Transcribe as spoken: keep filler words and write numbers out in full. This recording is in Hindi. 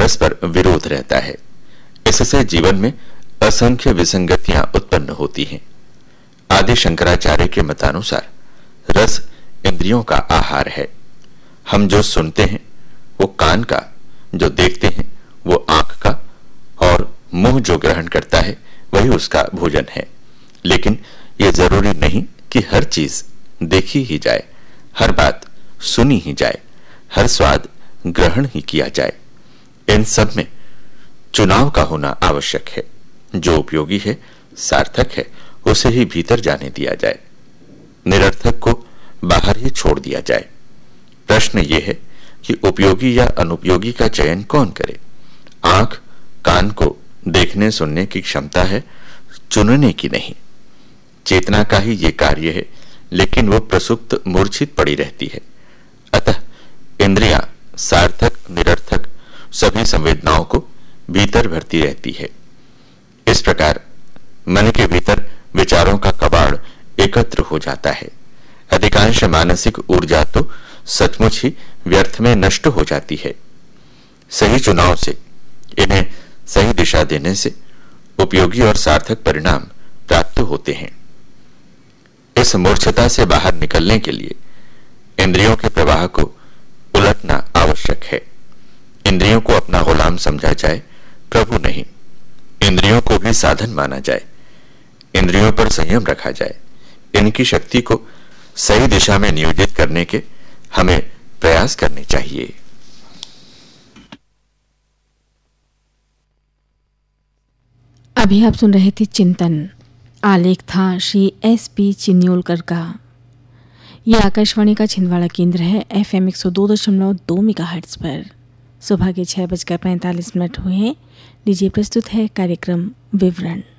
परस्पर विरोध रहता है। इससे जीवन में असंख्य विसंगतियां उत्पन्न होती हैं। आदि शंकराचार्य के मतानुसार रस इंद्रियों का आहार है। हम जो सुनते हैं वो कान का, जो देखते हैं वो आंख का, और मुंह जो ग्रहण करता है वही उसका भोजन है। लेकिन ये जरूरी नहीं कि हर चीज देखी ही जाए, हर बात सुनी ही जाए, हर स्वाद ग्रहण ही किया जाए। इन सब में चुनाव का होना आवश्यक है। जो उपयोगी है, सार्थक है, उसे ही भीतर जाने दिया जाए, निरर्थक को बाहर ही छोड़ दिया जाए। प्रश्न यह है कि उपयोगी या अनुपयोगी का चयन कौन करे। आंख कान को देखने सुनने की क्षमता है, चुनने की नहीं। चेतना का ही ये कार्य है, लेकिन वो प्रसुप्त मूर्छित पड़ी रहती है। अतः इंद्रियां सार्थक निरर्थक सभी संवेदनाओं को भीतर भरती रहती है। इस प्रकार मन के भीतर विचारों का कबाड़ एकत्र हो जाता है। अधिकांश मानसिक ऊर्जा तो सचमुच ही व्यर्थ में नष्ट हो जाती है। सही चुनाव से, इन्हें सही दिशा देने से उपयोगी और सार्थक परिणाम प्राप्त होते हैं। इस मूर्छता से बाहर निकलने के लिए इंद्रियों के प्रवाह को उलटना आवश्यक है। इंद्रियों को अपना गुलाम समझा जाए, प्रभु नहीं। इंद्रियों को भी साधन माना जाए, इंद्रियों पर संयम रखा जाए। इनकी शक्ति को सही दिशा में नियोजित करने के हमें प्रयास करने चाहिए। अभी आप सुन रहे थे चिंतन। आलेख था श्री एस पी चिन्योलकर का। यह आकाशवाणी का छिंदवाड़ा केंद्र है, एफ एम एक सौ दो दशमलव दो मेगाहर्ट्ज पर। सुबह के छह बजकर पैंतालीस मिनट हुए हैं। लीजिए प्रस्तुत है कार्यक्रम विवरण।